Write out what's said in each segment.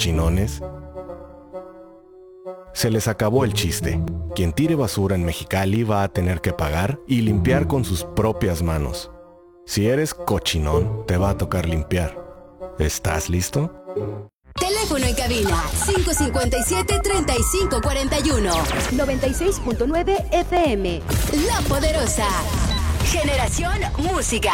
cochinones? Se les acabó el chiste. Quien tire basura en Mexicali va a tener que pagar y limpiar con sus propias manos. Si eres cochinón, te va a tocar limpiar. ¿Estás listo? Teléfono en cabina 557-3541 96.9 FM. La Poderosa. Generación Música.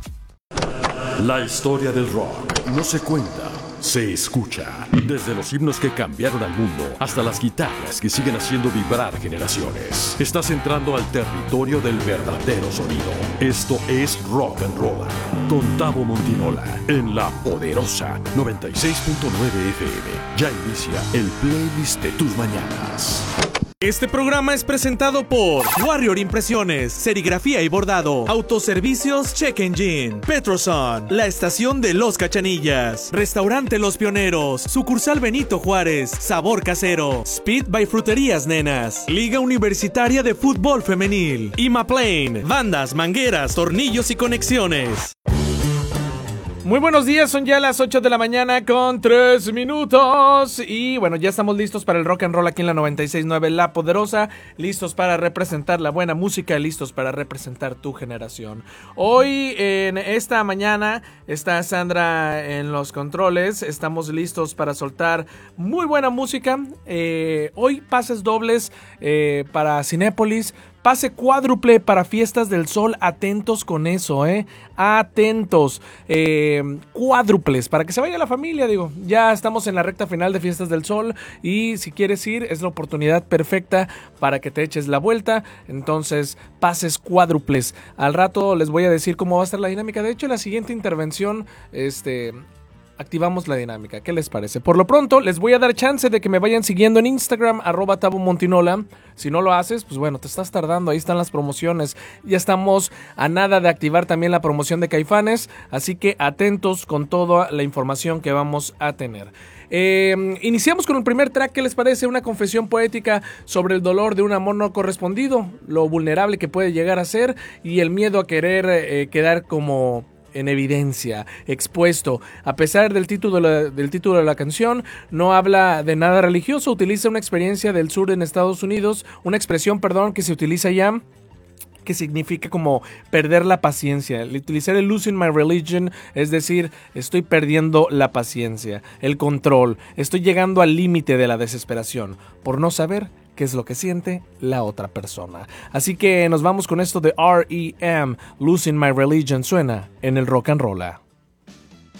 La historia del rock no se cuenta, se escucha. Desde los himnos que cambiaron al mundo hasta las guitarras que siguen haciendo vibrar generaciones. Estás entrando al territorio del verdadero sonido. Esto es Rock and Roll con Tavo Montinola en La Poderosa 96.9 FM. Ya inicia el playlist de tus mañanas. Este programa es presentado por Warrior Impresiones, Serigrafía y Bordado, Autoservicios Check Engine, Petroson, La Estación de Los Cachanillas, Restaurante Los Pioneros, Sucursal Benito Juárez, Sabor Casero, Speed by Fruterías Nenas, Liga Universitaria de Fútbol Femenil, Imaplane, Bandas, Mangueras, Tornillos y Conexiones. Muy buenos días, son ya las 8 de la mañana con 3 minutos y bueno, ya estamos listos para el rock and roll aquí en la 96.9 La Poderosa, listos para representar la buena música, listos para representar tu generación. Hoy en esta mañana está Sandra en los controles, estamos listos para soltar muy buena música. Hoy pases dobles para Cinépolis. Pase cuádruple para Fiestas del Sol, atentos con eso, atentos, cuádruples, para que se vaya la familia, digo, ya estamos en la recta final de Fiestas del Sol y si quieres ir es la oportunidad perfecta para que te eches la vuelta, entonces pases cuádruples. Al rato les voy a decir cómo va a estar la dinámica, de hecho en la siguiente intervención, activamos la dinámica, ¿qué les parece? Por lo pronto, les voy a dar chance de que me vayan siguiendo en Instagram, @TavoMontinola. Si no lo haces, pues bueno, te estás tardando, ahí están las promociones. Ya estamos a nada de activar también la promoción de Caifanes, así que atentos con toda la información que vamos a tener. Iniciamos con el primer track, ¿qué les parece? Una confesión poética sobre el dolor de un amor no correspondido, lo vulnerable que puede llegar a ser y el miedo a querer quedar como en evidencia, expuesto. A pesar del título de la canción, no habla de nada religioso, utiliza una experiencia del sur en Estados Unidos, una expresión, que se utiliza ya, que significa como perder la paciencia. Utilizar el losing my religion, es decir, estoy perdiendo la paciencia, el control, estoy llegando al límite de la desesperación, por no saber qué es lo que siente la otra persona. Así que nos vamos con esto de R.E.M. Losing My Religion, suena en el Rock and Roll.